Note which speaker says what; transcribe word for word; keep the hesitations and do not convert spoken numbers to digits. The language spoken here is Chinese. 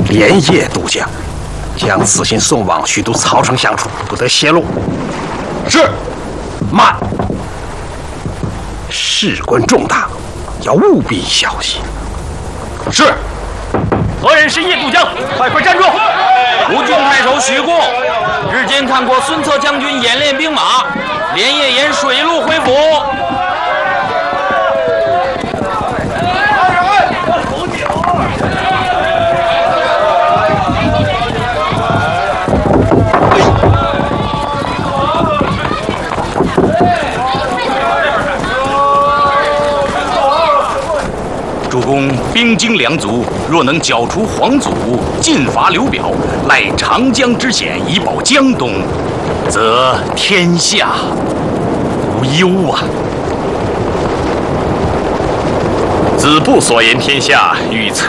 Speaker 1: 连夜渡江，将此信送往许都曹丞相处，不得泄露。
Speaker 2: 是。
Speaker 1: 慢。事关重大，要务必小心。
Speaker 2: 是。何人是夜渡江？快快站住！
Speaker 3: 吴郡太守许固，日间看过孙策将军演练兵马，连夜沿水路回府。
Speaker 2: 主公兵精粮足，若能剿除皇祖，进伐刘表，赖长江之险以保江东，则天下无忧啊！子布所言天下，与策